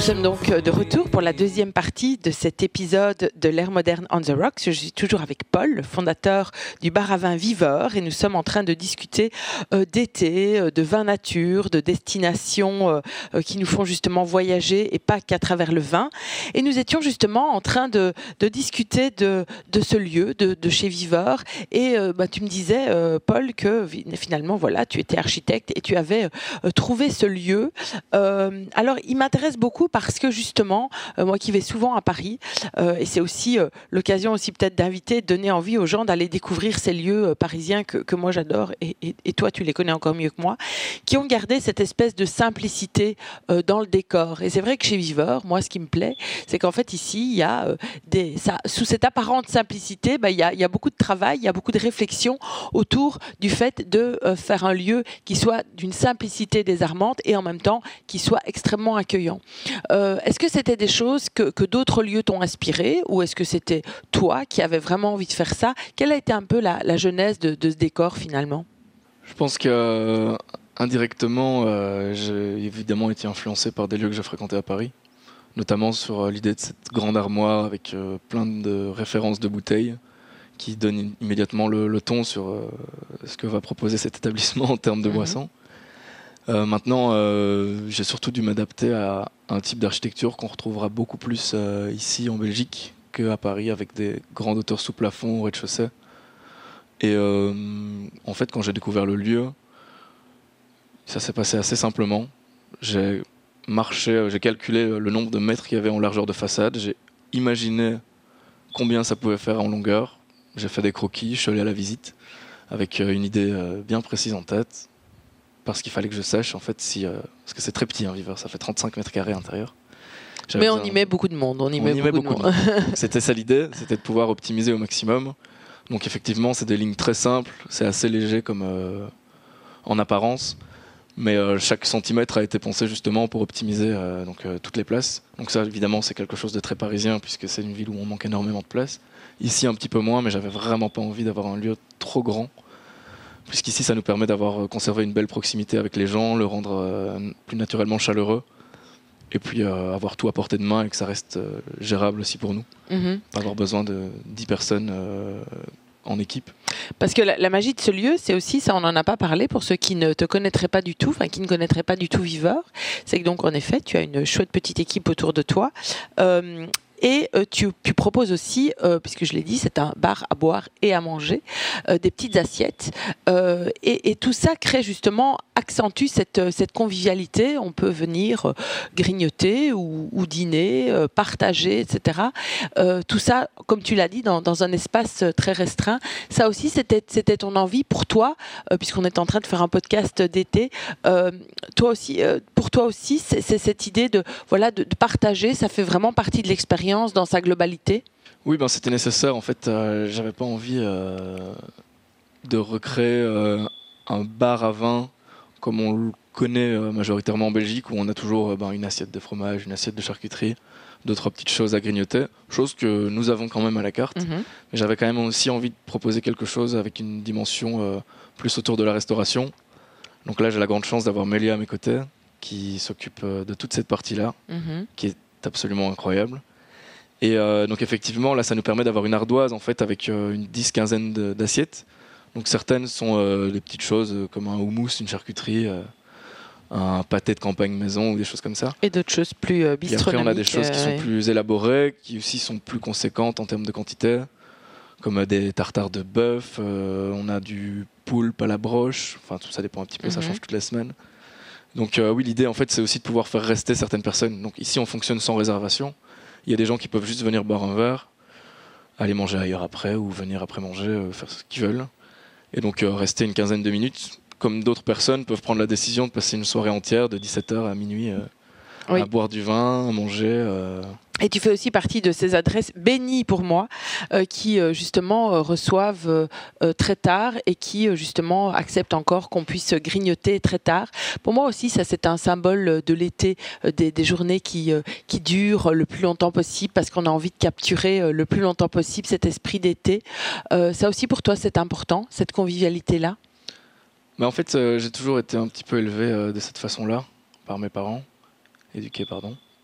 Nous sommes donc de retour pour la deuxième partie de cet épisode de l'ère moderne on the rocks. Je suis toujours avec Paul, le fondateur du bar à vin Viveur, et nous sommes en train de discuter d'été, de vin nature, de destinations qui nous font justement voyager et pas qu'à travers le vin. Et nous étions justement en train de discuter de ce lieu, de chez Viveur. Et tu me disais, Paul, que finalement, voilà, tu étais architecte et tu avais trouvé ce lieu. Alors, il m'intéresse beaucoup parce que justement, moi qui vais souvent à Paris, et c'est aussi l'occasion aussi peut-être d'inviter, de donner envie aux gens d'aller découvrir ces lieux parisiens que moi j'adore, et toi tu les connais encore mieux que moi, qui ont gardé cette espèce de simplicité dans le décor. Et c'est vrai que chez Viveur, moi ce qui me plaît, c'est qu'en fait ici, il y a sous cette apparente simplicité, il y a beaucoup de travail, il y a beaucoup de réflexion autour du fait de faire un lieu qui soit d'une simplicité désarmante et en même temps qui soit extrêmement accueillant. Est-ce que c'était des choses que d'autres lieux t'ont inspiré, ou est-ce que c'était toi qui avais vraiment envie de faire ça? Quelle a été un peu la genèse de ce décor finalement? Je pense que indirectement, j'ai évidemment été influencé par des lieux que j'ai fréquentés à Paris, notamment sur l'idée de cette grande armoire avec plein de références de bouteilles qui donnent immédiatement le ton sur ce que va proposer cet établissement en termes de boissons. Maintenant, j'ai surtout dû m'adapter à un type d'architecture qu'on retrouvera beaucoup plus ici en Belgique qu'à Paris, avec des grandes hauteurs sous plafond au rez-de-chaussée. Et en fait, quand j'ai découvert le lieu, ça s'est passé assez simplement. J'ai marché, j'ai calculé le nombre de mètres qu'il y avait en largeur de façade, j'ai imaginé combien ça pouvait faire en longueur, j'ai fait des croquis, je suis allé à la visite avec une idée bien précise en tête. Parce qu'il fallait que je sache, en fait, parce que c'est très petit, Viveur, ça fait 35 mètres carrés à l'intérieur. Mais on y met beaucoup de monde. On y met beaucoup de monde. C'était ça l'idée, c'était de pouvoir optimiser au maximum. Donc effectivement, c'est des lignes très simples, c'est assez léger comme en apparence, mais chaque centimètre a été pensé justement pour optimiser toutes les places. Donc ça, évidemment, c'est quelque chose de très parisien, puisque c'est une ville où on manque énormément de place. Ici, un petit peu moins, mais j'avais vraiment pas envie d'avoir un lieu trop grand. Puisqu'ici, ça nous permet d'avoir conservé une belle proximité avec les gens, le rendre plus naturellement chaleureux, et puis avoir tout à portée de main et que ça reste gérable aussi pour nous. Pas avoir besoin de 10 personnes en équipe. Parce que la magie de ce lieu, c'est aussi, ça on n'en a pas parlé pour ceux qui ne te connaîtraient pas du tout, enfin qui ne connaîtraient pas du tout Viveur, c'est que donc en effet, tu as une chouette petite équipe autour de toi. Et tu proposes aussi, puisque je l'ai dit, c'est un bar à boire et à manger, des petites assiettes. Et tout ça crée justement, accentue cette convivialité. On peut venir grignoter ou dîner, partager, etc. Tout ça, comme tu l'as dit, dans un espace très restreint. Ça aussi, c'était ton envie pour toi, puisqu'on est en train de faire un podcast d'été. Pour toi aussi, c'est cette idée de partager, ça fait vraiment partie de l'expérience dans sa globalité? Oui, c'était nécessaire. En fait, j'avais pas envie de recréer un bar à vin comme on le connaît majoritairement en Belgique, où on a toujours une assiette de fromage, une assiette de charcuterie, deux, trois petites choses à grignoter, chose que nous avons quand même à la carte. Mais j'avais quand même aussi envie de proposer quelque chose avec une dimension plus autour de la restauration. Donc là, j'ai la grande chance d'avoir Mélia à mes côtés, qui s'occupe de toute cette partie-là, qui est absolument incroyable. Et donc effectivement, là, ça nous permet d'avoir une ardoise en fait, avec une 10-15 d'assiettes. Donc certaines sont des petites choses comme un houmous, une charcuterie, un pâté de campagne maison ou des choses comme ça. Et d'autres choses plus bistronomiques. Et après, on a des choses qui sont plus élaborées, qui aussi sont plus conséquentes en termes de quantité, comme des tartares de bœuf, on a du poulpe à la broche, enfin tout ça dépend un petit peu, ça change toutes les semaines. Donc oui, l'idée en fait, c'est aussi de pouvoir faire rester certaines personnes. Donc ici, on fonctionne sans réservation. Il y a des gens qui peuvent juste venir boire un verre, aller manger ailleurs après, ou venir après manger, faire ce qu'ils veulent. Et donc rester une quinzaine de minutes, comme d'autres personnes peuvent prendre la décision de passer une soirée entière de 17h à minuit à boire du vin, à manger. Et tu fais aussi partie de ces adresses bénies pour moi, qui justement reçoivent très tard et qui justement acceptent encore qu'on puisse grignoter très tard. Pour moi aussi, ça c'est un symbole de l'été, des journées qui durent le plus longtemps possible, parce qu'on a envie de capturer le plus longtemps possible cet esprit d'été. Ça aussi pour toi c'est important, cette convivialité-là? Mais en fait, j'ai toujours été un petit peu élevé de cette façon-là, par mes parents, éduqué, pardon.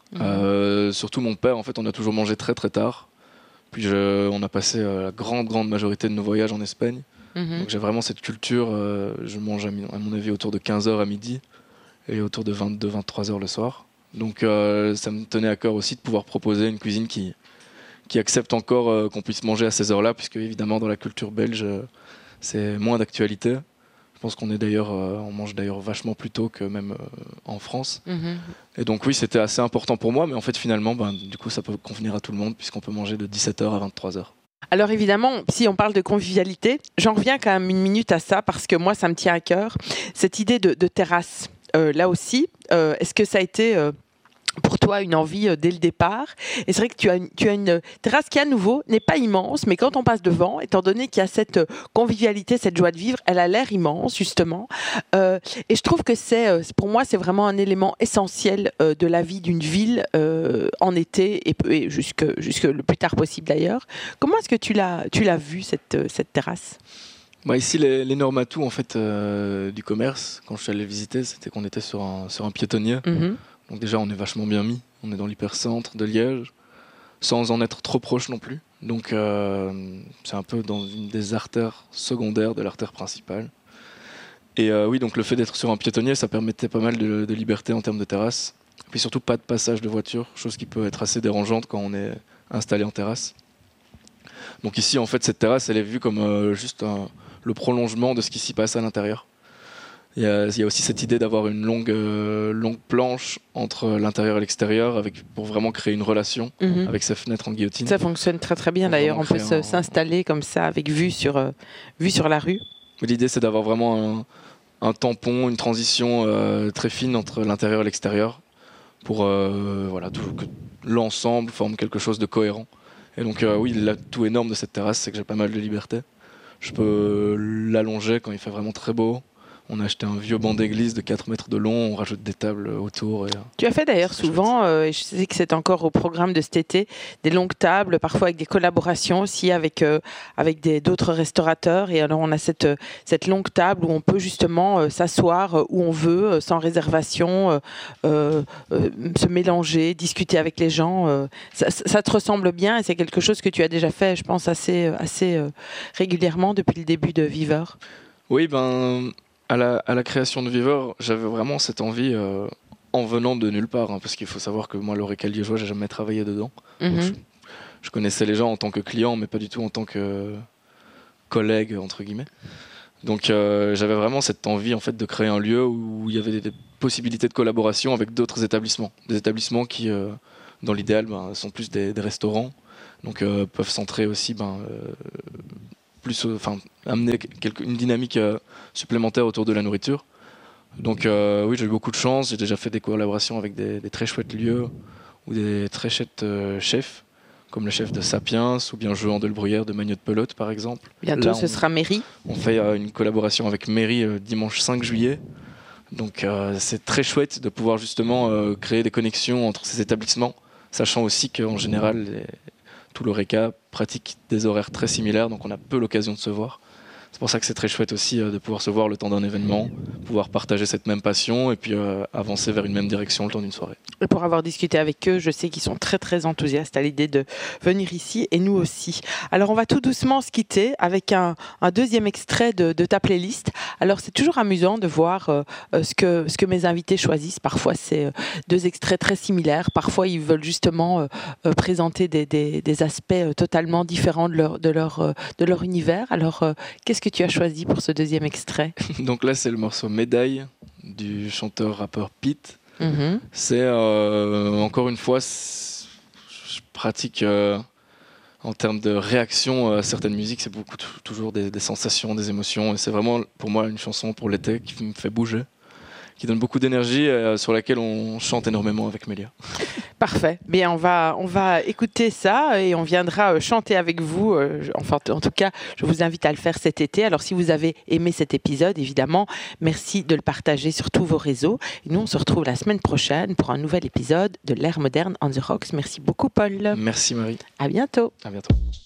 Surtout mon père, en fait, on a toujours mangé très très tard. Puis on a passé la grande majorité de nos voyages en Espagne. Donc j'ai vraiment cette culture, je mange à mon avis autour de 15h à midi et autour de 22-23h le soir. Donc ça me tenait à cœur aussi de pouvoir proposer une cuisine qui accepte encore qu'on puisse manger à ces heures-là, puisque évidemment dans la culture belge, c'est moins d'actualité. Je pense qu'on est d'ailleurs, on mange d'ailleurs vachement plus tôt que même en France. Et donc oui, c'était assez important pour moi, mais en fait finalement, du coup, ça peut convenir à tout le monde, puisqu'on peut manger de 17h à 23h. Alors évidemment, si on parle de convivialité, j'en reviens quand même une minute à ça, parce que moi, ça me tient à cœur. Cette idée de terrasse, là aussi, est-ce que ça a été... pour toi, une envie dès le départ. Et c'est vrai que tu as une terrasse qui, à nouveau, n'est pas immense, mais quand on passe devant, étant donné qu'il y a cette convivialité, cette joie de vivre, elle a l'air immense, justement. Et je trouve que pour moi, c'est vraiment un élément essentiel de la vie d'une ville en été et jusque le plus tard possible, d'ailleurs. Comment est-ce que tu l'as vue, cette terrasse ? Ici, l'énorme atout en fait, du commerce, quand je suis allé le visiter, c'était qu'on était sur un piétonnier. Donc déjà, on est vachement bien mis. On est dans l'hypercentre de Liège, sans en être trop proche non plus. Donc c'est un peu dans une des artères secondaires de l'artère principale. Et oui, donc le fait d'être sur un piétonnier, ça permettait pas mal de liberté en termes de terrasse. Et puis surtout pas de passage de voiture, chose qui peut être assez dérangeante quand on est installé en terrasse. Donc ici, en fait, cette terrasse, elle est vue comme juste le prolongement de ce qui s'y passe à l'intérieur. Il y a aussi cette idée d'avoir une longue planche entre l'intérieur et l'extérieur pour vraiment créer une relation avec ces fenêtres en guillotine. Ça fonctionne très très bien d'ailleurs. On peut s'installer comme ça avec vue sur la rue. L'idée, c'est d'avoir vraiment un tampon, une transition très fine entre l'intérieur et l'extérieur pour que l'ensemble forme quelque chose de cohérent. Et donc oui, l'atout énorme de cette terrasse, c'est que j'ai pas mal de liberté. Je peux l'allonger quand il fait vraiment très beau. On a acheté un vieux banc d'église de 4 mètres de long, on rajoute des tables autour. Tu as fait d'ailleurs souvent, et je sais que c'est encore au programme de cet été, des longues tables, parfois avec des collaborations aussi avec d'autres restaurateurs. Et alors on a cette longue table où on peut justement s'asseoir où on veut, sans réservation, se mélanger, discuter avec les gens. Ça te ressemble bien et c'est quelque chose que tu as déjà fait, je pense, assez régulièrement depuis le début de Viveur. Oui, à la création de Viveur, j'avais vraiment cette envie en venant de nulle part, parce qu'il faut savoir que moi, l'Horeca liégeois, j'ai jamais travaillé dedans. Donc je connaissais les gens en tant que client, mais pas du tout en tant que collègue, entre guillemets. Donc j'avais vraiment cette envie en fait, de créer un lieu où il y avait des possibilités de collaboration avec d'autres établissements. Des établissements qui, dans l'idéal, sont plus des restaurants, donc peuvent centrer aussi... amener une dynamique supplémentaire autour de la nourriture. Donc oui, j'ai eu beaucoup de chance. J'ai déjà fait des collaborations avec des très chouettes lieux ou des très chouettes chefs, comme le chef de Sapiens ou bien Jean de Le Bruyère de Magnotte Pelote, par exemple. Bientôt, ce sera Mairie. On fait une collaboration avec Mairie dimanche 5 juillet. Donc c'est très chouette de pouvoir justement créer des connexions entre ces établissements, sachant aussi qu'en général, tout l'Horeca pratique des horaires très similaires, donc on a peu l'occasion de se voir. C'est pour ça que c'est très chouette aussi de pouvoir se voir le temps d'un événement, pouvoir partager cette même passion et puis avancer vers une même direction le temps d'une soirée. Et pour avoir discuté avec eux, je sais qu'ils sont très très enthousiastes à l'idée de venir ici et nous aussi. Alors on va tout doucement se quitter avec un deuxième extrait de ta playlist. Alors c'est toujours amusant de voir ce que mes invités choisissent. Parfois c'est deux extraits très similaires, parfois ils veulent justement présenter des aspects totalement différents de leur univers. Alors qu'est-ce que tu as choisi pour ce deuxième extrait ? Donc là, c'est le morceau Médaille du chanteur-rappeur Pete. C'est encore une fois, je pratique en termes de réaction à certaines musiques, c'est beaucoup toujours des sensations, des émotions. Et c'est vraiment pour moi une chanson pour l'été qui me fait bouger, qui donne beaucoup d'énergie et sur laquelle on chante énormément avec Mélia. Parfait. Bien, on va écouter ça et on viendra chanter avec vous. Enfin, en tout cas, je vous invite à le faire cet été. Alors, si vous avez aimé cet épisode, évidemment, merci de le partager sur tous vos réseaux. Et nous, on se retrouve la semaine prochaine pour un nouvel épisode de l'ère moderne on the rocks. Merci beaucoup, Paul. Merci, Marie. À bientôt. À bientôt.